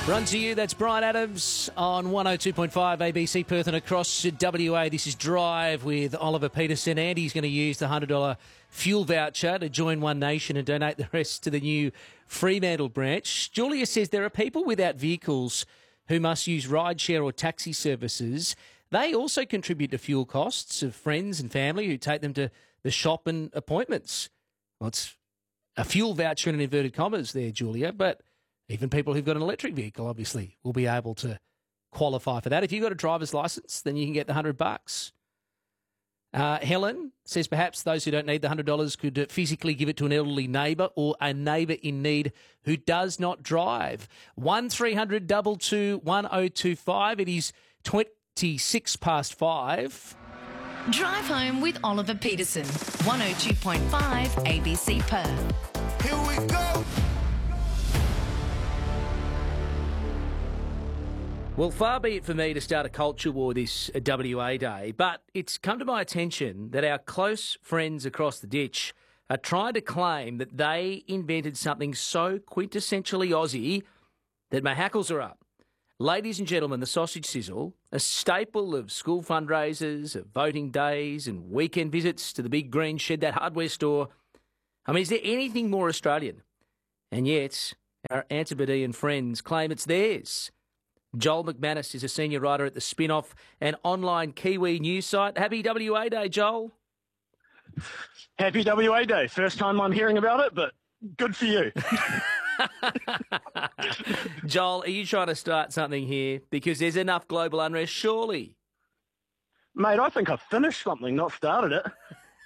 Run to you, that's Brian Adams on 102.5 ABC Perth and across WA. This is Drive with Oliver Peterson. Andy's going to use the $100 fuel voucher to join One Nation and donate the rest to the new Fremantle branch. Julia says there are people without vehicles who must use rideshare or taxi services. They also contribute to fuel costs of friends and family who take them to the shop and appointments. Well, it's a fuel voucher in inverted commas there, Julia, but even people who've got an electric vehicle, obviously, will be able to qualify for that. If you've got a driver's licence, then you can get the $100. Helen says perhaps those who don't need the $100 could physically give it to an elderly neighbour or a neighbour in need who does not drive. 1300 222 1025. It is 26 past 5. Drive home with Oliver Peterson. 102.5 ABC Perth. Here we go. Well, far be it for me to start a culture war this WA Day, but it's come to my attention that our close friends across the ditch are trying to claim that they invented something so quintessentially Aussie that my hackles are up. Ladies and gentlemen, the sausage sizzle, a staple of school fundraisers, of voting days and weekend visits to the big green shed, that hardware store. I mean, is there anything more Australian? And yet, our Antipodean friends claim it's theirs. Joel McManus is a senior writer at The Spin-Off, an online Kiwi news site. Happy WA Day, Joel. Happy WA Day. First time I'm hearing about it, but good for you. Joel, are you trying to start something here? Because there's enough global unrest, surely. Mate, I think I've finished something, not started it.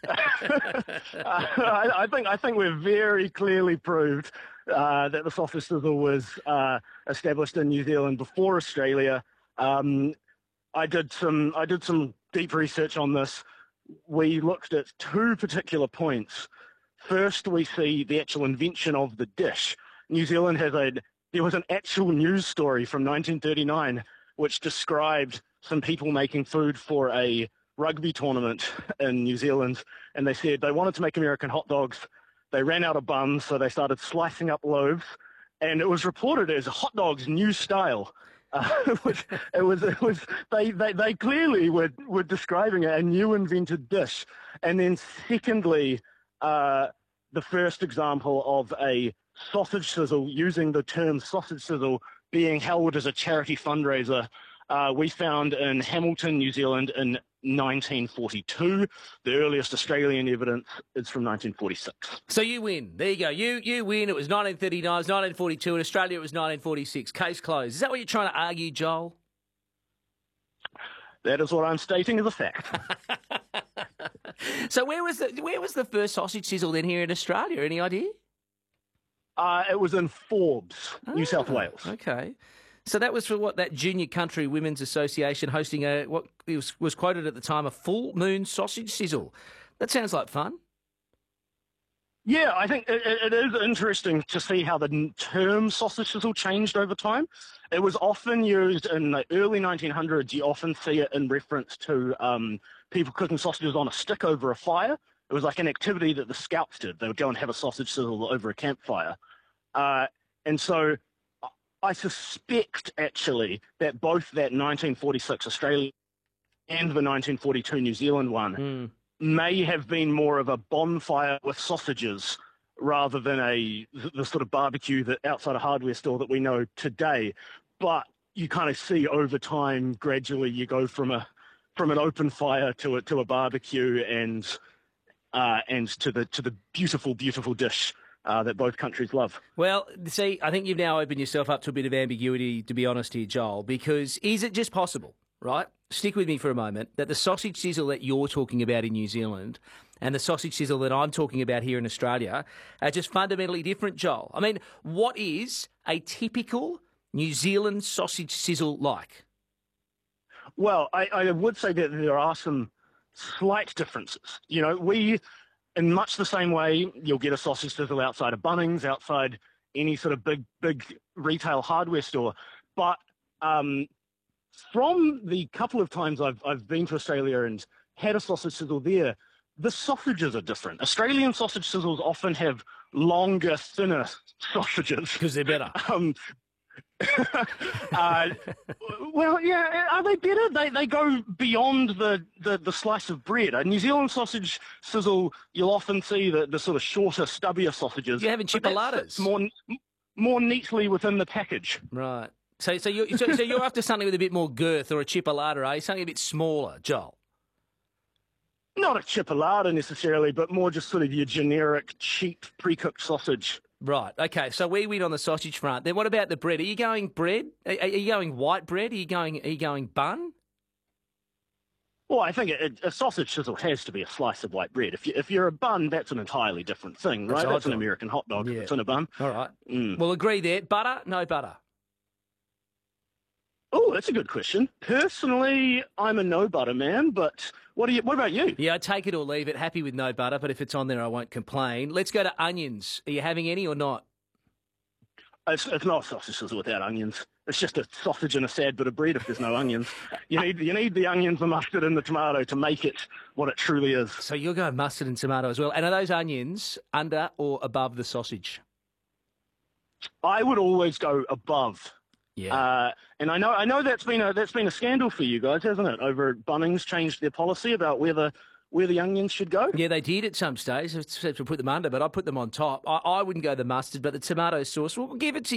I think we've very clearly proved that the sausage sizzle was established in New Zealand before Australia. I did some deep research on this. We looked at two particular points. First, we see the actual invention of the dish. New Zealand there was an actual news story from 1939 which described some people making food for a rugby tournament in New Zealand, and they said they wanted to make American hot dogs. They ran out of buns, so they started slicing up loaves, and it was reported as hot dogs new style. They clearly were describing a new invented dish. And then secondly, the first example of a sausage sizzle, using the term sausage sizzle, being held as a charity fundraiser, we found in Hamilton, New Zealand in 1942. The earliest Australian evidence is from 1946. So you win. There you go. You win. It was 1939, it was 1942. In Australia, it was 1946. Case closed. Is that what you're trying to argue, Joel? That is what I'm stating as a fact. So where was the first sausage sizzle then here in Australia? Any idea? It was in Forbes, New South Wales. Okay. So that was for that Junior Country Women's Association hosting what was quoted at the time, a full moon sausage sizzle. That sounds like fun. Yeah, I think it is interesting to see how the term sausage sizzle changed over time. It was often used in the early 1900s. You often see it in reference to people cooking sausages on a stick over a fire. It was like an activity that the Scouts did. They would go and have a sausage sizzle over a campfire. And so I suspect, actually, that both that 1946 Australia and the 1942 New Zealand one may have been more of a bonfire with sausages rather than the sort of barbecue that outside a hardware store that we know today. But you kind of see over time, gradually, you go from an open fire to a barbecue and to the beautiful, beautiful dish that both countries love. Well, see, I think you've now opened yourself up to a bit of ambiguity, to be honest here, Joel, because is it just possible, right? Stick with me for a moment, that the sausage sizzle that you're talking about in New Zealand and the sausage sizzle that I'm talking about here in Australia are just fundamentally different, Joel? I mean, what is a typical New Zealand sausage sizzle like? Well, I would say that there are some slight differences. You know, in much the same way, you'll get a sausage sizzle outside of Bunnings, outside any sort of big retail hardware store. But from the couple of times I've been to Australia and had a sausage sizzle there, the sausages are different. Australian sausage sizzles often have longer, thinner sausages. Because they're better. uh, well, yeah, are they better? They go beyond the slice of bread. A New Zealand sausage sizzle, you'll often see the sort of shorter, stubbier sausages. You're having but that chipolatas. fits more neatly within the package. Right. So you're after something with a bit more girth, or a chipolata, eh? Something a bit smaller, Joel. Not a chipolata necessarily, but more just sort of your generic, cheap, pre-cooked sausage. Right. Okay. So we win on the sausage front. Then what about the bread? Are you going bread? Are you going white bread? Are you going bun? Well, I think a sausage sizzle has to be a slice of white bread. If you're a bun, that's an entirely different thing, right? That's an American hot dog. Yeah. It's in a bun. All right. We'll agree there. Butter? No butter. Oh, that's a good question. Personally, I'm a no butter man, but what about you? Yeah, I take it or leave it. Happy with no butter, but if it's on there, I won't complain. Let's go to onions. Are you having any or not? It's not a sausage sizzle without onions. It's just a sausage and a sad bit of bread if there's no onions. You need the onions, the mustard, and the tomato to make it what it truly is. So you'll go mustard and tomato as well. And are those onions under or above the sausage? I would always go above. Yeah. And I know that's been a scandal for you guys, hasn't it? Over at Bunnings changed their policy about where the onions should go. Yeah, they did at some stage. Except to put them under, but I put them on top. I wouldn't go the mustard, but the tomato sauce. We'll give it to